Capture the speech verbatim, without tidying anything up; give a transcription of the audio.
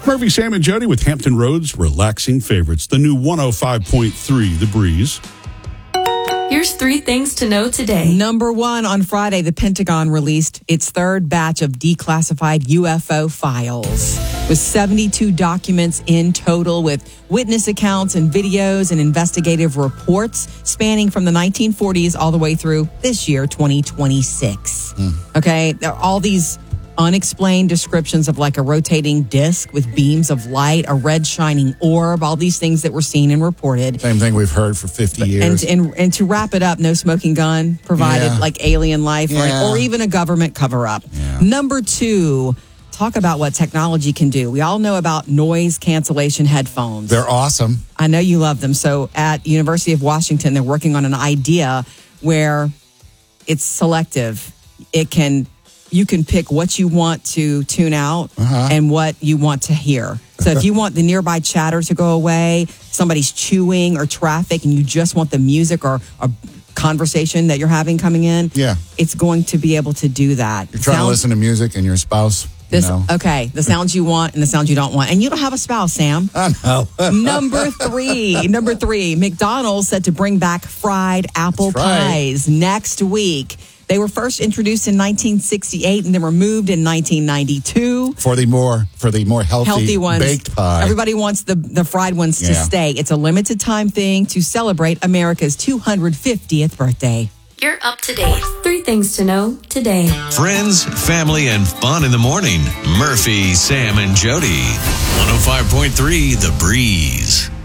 Murphy, Sam, and Jody with Hampton Roads Relaxing Favorites. The new one oh five point three, The Breeze. Here's three things to know today. Number one, on Friday, the Pentagon released its third batch of declassified U F O files, with seventy-two documents in total, with witness accounts and videos and investigative reports spanning from the nineteen forties all the way through this year, twenty twenty-six. Mm. Okay, there are all these unexplained descriptions of like a rotating disc with beams of light, a red shining orb, all these things that were seen and reported. Same thing we've heard for fifty years. And, and, and to wrap it up, no smoking gun provided, Yeah. like alien life, Yeah. or, or even a government cover-up. Yeah. Number two, talk about what technology can do. We all know about noise cancellation headphones. They're awesome. I know you love them. So at University of Washington, they're working on an idea where it's selective. It can... You can pick what you want to tune out uh-huh. and what you want to hear. So if you want the nearby chatter to go away, somebody's chewing or traffic, and you just want the music or a conversation that you're having coming in, yeah. it's going to be able to do that. You're trying Sounds, to listen to music and your spouse, this, you know. Okay, the sounds you want and the sounds you don't want. And you don't have a spouse, Sam. I know. Number three. Number three, McDonald's set to bring back fried apple That's right. pies next week. They were first introduced in nineteen sixty-eight and then removed in nineteen ninety-two. For the more for the more healthy, healthy ones. baked pie. Everybody wants the, the fried ones to Yeah. stay. It's a limited time thing to celebrate America's two hundred fiftieth birthday. You're up to date. Three things to know today. Friends, family, and fun in the morning. Murphy, Sam, and Jody. one oh five point three The Breeze.